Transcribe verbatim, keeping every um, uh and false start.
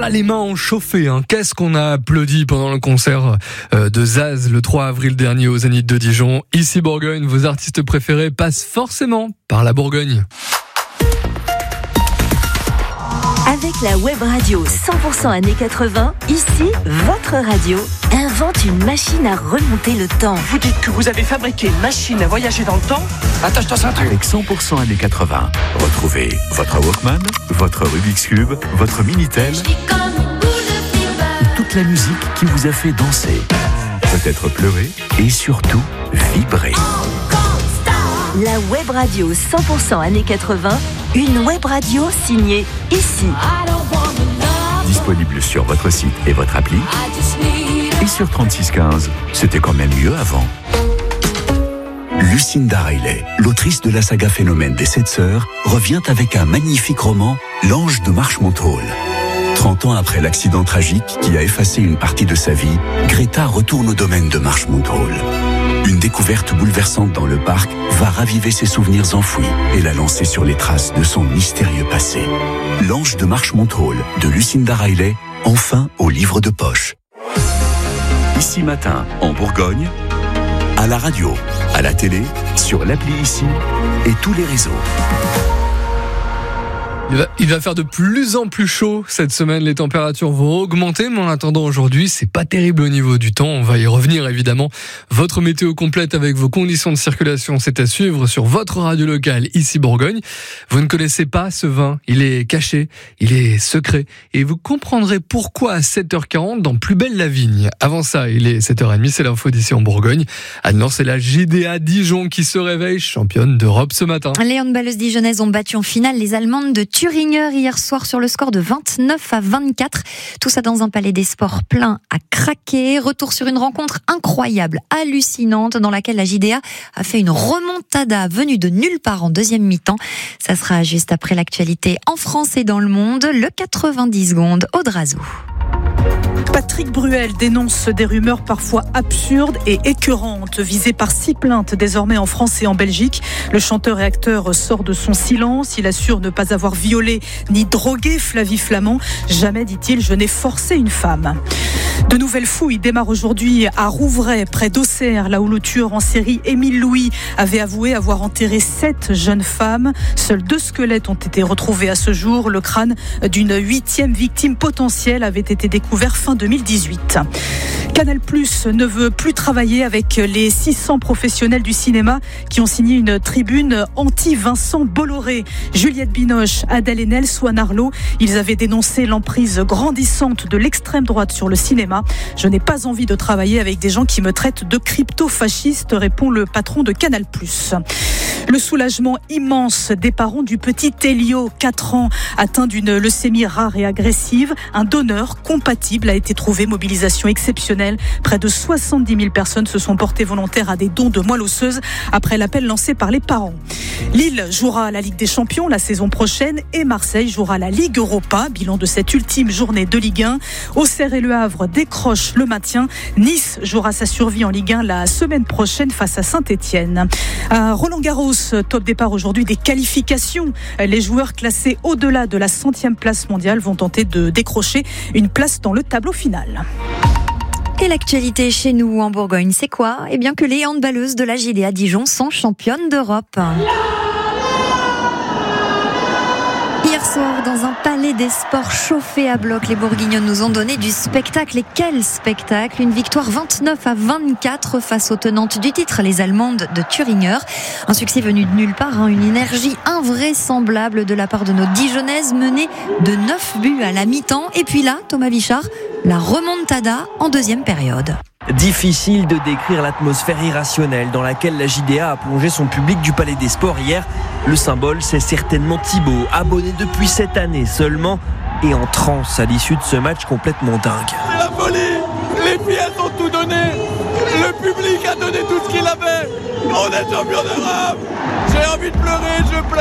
là, les mains ont chauffé. Hein. Qu'est-ce qu'on a applaudi pendant le concert euh, de Zaz le trois avril dernier au Zénith de Dijon. Ici Bourgogne, vos artistes préférés passent forcément par la Bourgogne. Avec la web radio cent pour cent années quatre-vingts, ici, votre radio invente une machine à remonter le temps. Vous dites que vous avez fabriqué une machine à voyager dans le temps ? Attache-toi ceinture. Avec cent pour cent années quatre-vingts, retrouvez votre Walkman, votre Rubik's Cube, votre Minitel et toute la musique qui vous a fait danser, peut-être pleurer et surtout vibrer. La web radio cent pour cent années quatre-vingts, une web radio signée ici. Disponible sur votre site et votre appli. Et sur trente-six quinze, c'était quand même mieux avant. Lucinda Riley, l'autrice de la saga Phénomène des Sept Sœurs, revient avec un magnifique roman, L'Ange de Marchmont Hall. trente ans après l'accident tragique qui a effacé une partie de sa vie, Greta retourne au domaine de Marchmont Hall. Une découverte bouleversante dans le parc va raviver ses souvenirs enfouis et la lancer sur les traces de son mystérieux passé. L'Ange de Marchmont Hall de Lucinda Riley, enfin au livre de poche. Ici Matin, en Bourgogne, à la radio, à la télé, sur l'appli Ici et tous les réseaux. Il va, il va faire de plus en plus chaud cette semaine, les températures vont augmenter, mais en attendant aujourd'hui, c'est pas terrible au niveau du temps, on va y revenir évidemment. Votre météo complète avec vos conditions de circulation, c'est à suivre sur votre radio locale, ici Bourgogne. Vous ne connaissez pas ce vin, il est caché, il est secret, et vous comprendrez pourquoi à sept heures quarante dans Plus belle la vigne. Avant ça, il est sept heures trente, c'est l'info d'ici en Bourgogne. Anne-Laure, c'est la J D A Dijon qui se réveille championne d'Europe ce matin. Les handballeuses dijonnaises ont battu en finale les Allemandes de Thüringer hier soir sur le score de vingt-neuf à vingt-quatre. Tout ça dans un palais des sports plein à craquer. Retour sur une rencontre incroyable, hallucinante, dans laquelle la J D A a fait une remontada venue de nulle part en deuxième mi-temps. Ça sera juste après l'actualité en France et dans le monde. Le quatre-vingt-dix secondes, Audrazo. Patrick Bruel dénonce des rumeurs parfois absurdes et écœurantes, visées par six plaintes désormais en France et en Belgique. Le chanteur et acteur sort de son silence. Il assure ne pas avoir violé ni drogué Flavie Flament. Jamais, dit-il, je n'ai forcé une femme. De nouvelles fouilles démarrent aujourd'hui à Rouvray, près d'Auxerre, là où le tueur en série Émile Louis avait avoué avoir enterré sept jeunes femmes. Seuls deux squelettes ont été retrouvés à ce jour. Le crâne d'une huitième victime potentielle avait été découvert fin deux mille dix-huit. Canal+ ne veut plus travailler avec les six cents professionnels du cinéma qui ont signé une tribune anti-Vincent Bolloré. Juliette Binoche, Adèle Haenel, Swan Arlo, ils avaient dénoncé l'emprise grandissante de l'extrême droite sur le cinéma. Je n'ai pas envie de travailler avec des gens qui me traitent de crypto-fasciste, répond le patron de Canal+. Le soulagement immense des parents du petit Elio, quatre ans, atteint d'une leucémie rare et agressive. Un donneur compatible a été trouvé, mobilisation exceptionnelle. Près de soixante-dix mille personnes se sont portées volontaires à des dons de moelle osseuse après l'appel lancé par les parents. Lille jouera la Ligue des Champions la saison prochaine et Marseille jouera la Ligue Europa. Bilan de cette ultime journée de Ligue un. Auxerre et Le Havre décrochent le maintien. Nice jouera sa survie en Ligue un la semaine prochaine face à Saint-Etienne. À Roland-Garros, top départ aujourd'hui des qualifications. Les joueurs classés au-delà de la centième place mondiale vont tenter de décrocher une place dans le tableau final. Et l'actualité chez nous en Bourgogne, c'est quoi ? Eh bien que les handballeuses de la J D A Dijon sont championnes d'Europe. Hier soir, dans un palais des sports chauffé à bloc, les Bourguignonnes nous ont donné du spectacle. Et quel spectacle ! Une victoire vingt-neuf à vingt-quatre face aux tenantes du titre, les Allemandes de Thüringer. Un succès venu de nulle part, hein, une énergie invraisemblable de la part de nos Dijonnaises, menées de neuf buts à la mi-temps. Et puis là, Thomas Bichard, la remontada en deuxième période. Difficile de décrire l'atmosphère irrationnelle dans laquelle la J D A a plongé son public du Palais des Sports hier. Le symbole, c'est certainement Thibaut, abonné depuis cette année seulement et en transe à l'issue de ce match complètement dingue. C'est la folie. Les filles, elles ont tout donné. Le public a donné tout ce qu'il avait. On est champion d'Europe. J'ai envie de pleurer, je pleure.